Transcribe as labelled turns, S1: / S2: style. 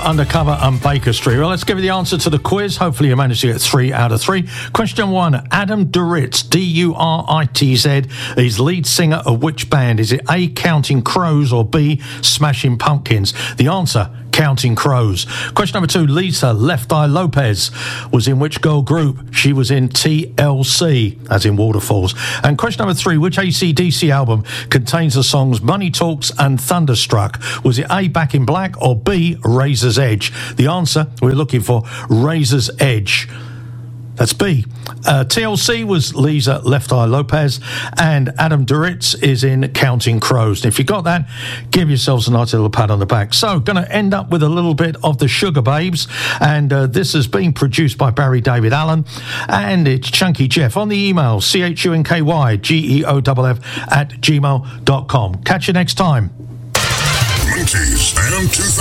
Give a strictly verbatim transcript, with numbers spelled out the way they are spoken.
S1: Undercover and Baker Street. Well, let's give you the answer to the quiz. Hopefully you managed to get three out of three. Question one, Adam Duritz, D U R I T Z, is lead singer of which band? Is it A, Counting Crows, or B, Smashing Pumpkins? The answer, Counting Crows. Question number two, Lisa Left Eye Lopez was in which girl group? She was in T L C, as in Waterfalls. And question number three, which A C D C album contains the songs Money Talks and Thunderstruck? Was it A, Back in Black, or B, Razor's Edge? The answer, we're looking for Razor's Edge. That's B. Uh, T L C was Lisa Left Eye Lopez, and Adam Duritz is in Counting Crows. And if you got that, give yourselves a nice little pat on the back. So, going to end up with a little bit of the Sugar Babes, and uh, this has been produced by Barry David Allen, and it's Chunky Jeff on the email, C H U N K Y G E O F F at gmail dot com. Catch you next time.
S2: Monkeys and